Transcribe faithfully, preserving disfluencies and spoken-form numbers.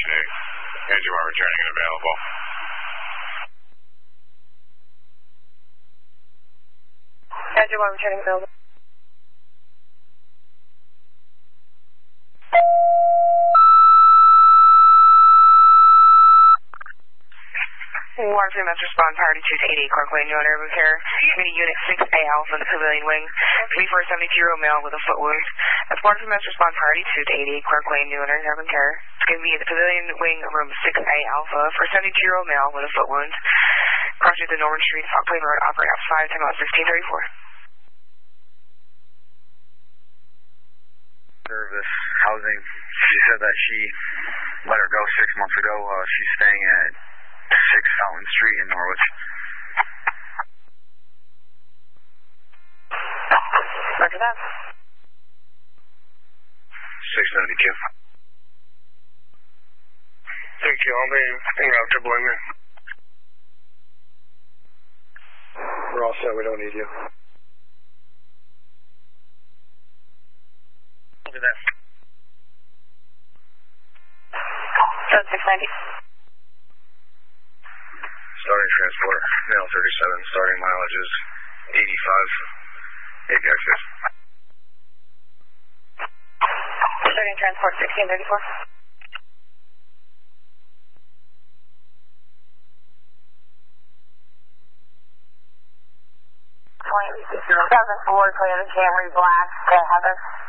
Angel one returning and available. Angel one returning available. Waterfree Master Spawn Priority two to eighty-eight Clark Lane, New Urban Care. Meeting Unit six A Alpha in the Pavilion Wing. twenty-four seventy-two-year-old male with a foot wound. That's Waterfree Master Spawn Priority two to eighty-eight Clark Lane, New Urban Care. It's going to be at the Pavilion Wing, room six A Alpha for a seventy-two-year-old male with a foot wound. Crossing the Norman Street, South Plain Road, operating ops five, time out sixteen thirty-four. Service housing. She said that she let her go six months ago. Uh, she's staying at six Fountain Street in Norwich. Roger that. six seventy-two. Thank you. I'll be en route to Blooming. We're all set. We don't need you. Look at that. Code six ninety. Starting transport, mail thirty-seven, starting mileage is eighty-five. A P I six. Starting transport sixteen thirty-four. twenty-six thousand four Toyota Camry Black, uh, Heather.